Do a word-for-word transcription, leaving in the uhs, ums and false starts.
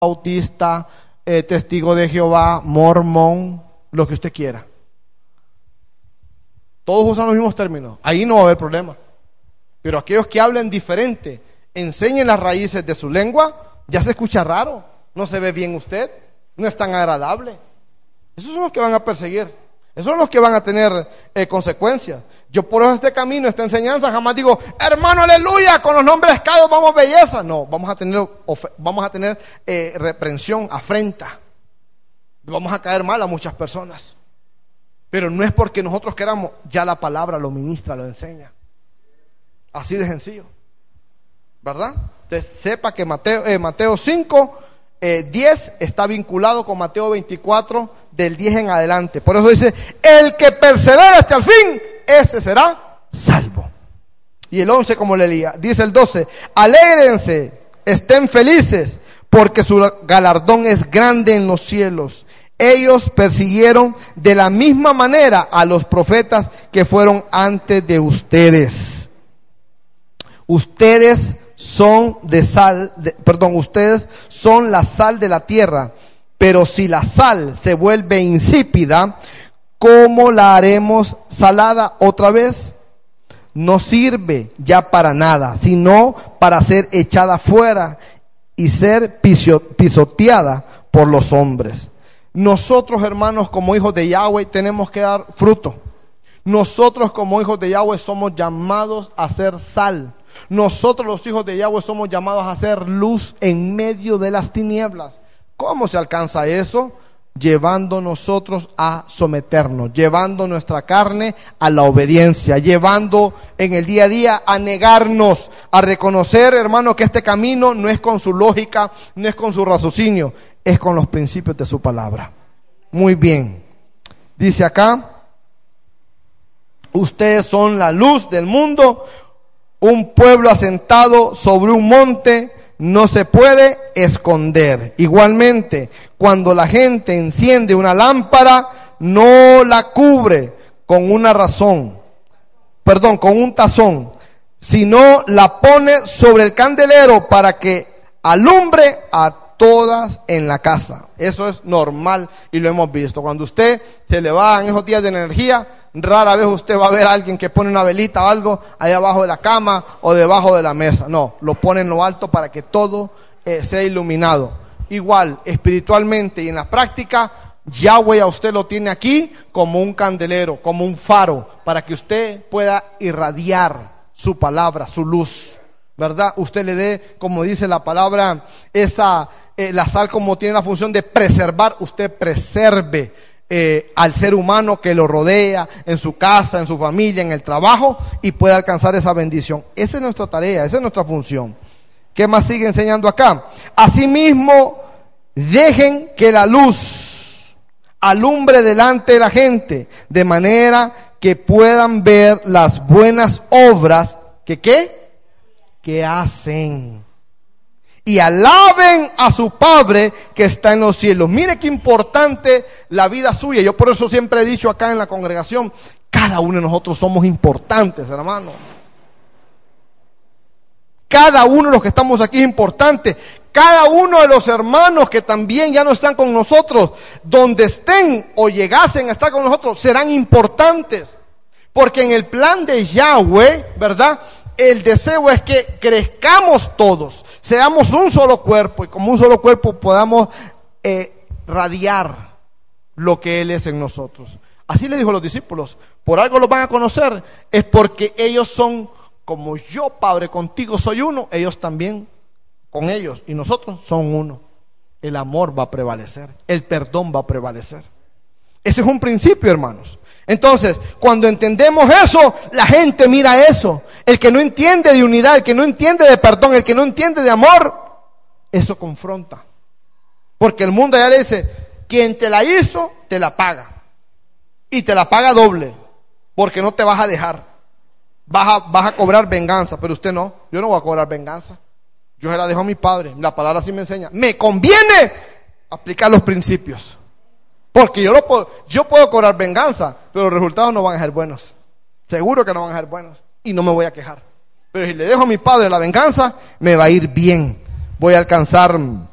bautista, eh, testigo de Jehová, mormón, lo que usted quiera. Todos usan los mismos términos. Ahí no va a haber problema. Pero aquellos que hablan diferente, enseñen las raíces de su lengua, ya se escucha raro. No se ve bien usted. No es tan agradable. Esos son los que van a perseguir. Esos son los que van a tener eh, consecuencias. Yo por eso este camino, esta enseñanza, jamás digo, hermano, aleluya, con los nombres caídos vamos belleza. No, vamos a tener, vamos a tener eh, reprensión, afrenta. Vamos a caer mal a muchas personas. Pero no es porque nosotros queramos, ya la palabra lo ministra, lo enseña. Así de sencillo, ¿verdad? Entonces sepa que Mateo, eh, Mateo cinco, eh, diez está vinculado con Mateo veinticuatro, del diez en adelante. Por eso dice, el que persevera hasta el fin, ese será salvo. Y el once como le leía, dice el doce, alégrense, estén felices, porque su galardón es grande en los cielos. Ellos persiguieron de la misma manera a los profetas que fueron antes de ustedes. Ustedes son de sal, de, perdón, ustedes son la sal de la tierra, pero si la sal se vuelve insípida, ¿cómo la haremos salada otra vez? No sirve ya para nada, sino para ser echada fuera y ser pisoteada por los hombres. Nosotros, hermanos, como hijos de Yahweh, tenemos que dar fruto. Nosotros, como hijos de Yahweh, somos llamados a ser sal. Nosotros, los hijos de Yahweh, somos llamados a hacer luz en medio de las tinieblas. ¿Cómo se alcanza eso? Llevando nosotros a someternos, llevando nuestra carne a la obediencia, llevando en el día a día a negarnos, a reconocer, hermano, que este camino no es con su lógica, no es con su raciocinio, es con los principios de su palabra. Muy bien. Dice acá, ustedes son la luz del mundo. Un pueblo asentado sobre un monte no se puede esconder. Igualmente, cuando la gente enciende una lámpara, no la cubre con una razón, perdón, con un tazón, sino la pone sobre el candelero para que alumbre a todas en la casa. Eso es normal y lo hemos visto. Cuando usted se le va en esos días de energía, rara vez usted va a ver a alguien que pone una velita o algo ahí abajo de la cama o debajo de la mesa. No, lo pone en lo alto para que todo eh, sea iluminado. Igual, espiritualmente y en la práctica, Yahweh a usted lo tiene aquí como un candelero, como un faro, para que usted pueda irradiar su palabra, su luz, ¿verdad? Usted le dé, como dice la palabra, esa eh, la sal, como tiene la función de preservar, usted preserve eh, al ser humano que lo rodea, en su casa, en su familia, en el trabajo, y pueda alcanzar esa bendición. Esa es nuestra tarea, esa es nuestra función. ¿Qué más sigue enseñando acá? Asimismo, dejen que la luz alumbre delante de la gente, de manera que puedan ver las buenas obras que ¿qué? Que hacen, y alaben a su Padre que está en los cielos. Mire qué importante la vida suya. Yo por eso siempre he dicho acá en la congregación, cada uno de nosotros somos importantes, hermano. Cada uno de los que estamos aquí es importante. Cada uno de los hermanos que también ya no están con nosotros, donde estén o llegasen a estar con nosotros, serán importantes. Porque en el plan de Yahweh, ¿verdad?, el deseo es que crezcamos todos, seamos un solo cuerpo, y como un solo cuerpo podamos eh, radiar lo que Él es en nosotros. Así le dijo a los discípulos, por algo los van a conocer, es porque ellos son como yo, Padre, contigo soy uno, ellos también con ellos, y nosotros son uno. El amor va a prevalecer, el perdón va a prevalecer. Ese es un principio, hermanos. Entonces, cuando entendemos eso, la gente mira eso. El que no entiende de unidad, el que no entiende de perdón, el que no entiende de amor, eso confronta. Porque el mundo ya le dice, quien te la hizo, te la paga. Y te la paga doble, porque no te vas a dejar. Vas a, vas a cobrar venganza, pero usted no. Yo no voy a cobrar venganza. Yo se la dejo a mi padre. La palabra así me enseña. Me conviene aplicar los principios. Porque yo, lo puedo, yo puedo cobrar venganza, pero los resultados no van a ser buenos. Seguro que no van a ser buenos. Y no me voy a quejar. Pero si le dejo a mi padre la venganza, me va a ir bien. Voy a alcanzar